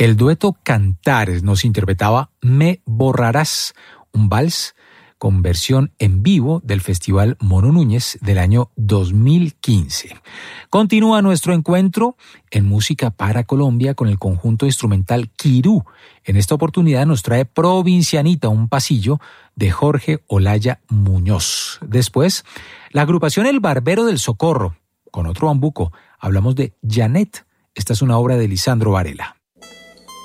El dueto Cantares nos interpretaba Me borrarás, un vals con versión en vivo del Festival Mono Núñez del año 2015. Continúa nuestro encuentro en Música para Colombia con el conjunto instrumental Quirú. En esta oportunidad nos trae Provincianita, un pasillo de Jorge Olaya Muñoz. Después, la agrupación El Barbero del Socorro, con otro bambuco. Hablamos de Janet. Esta es una obra de Lisandro Varela.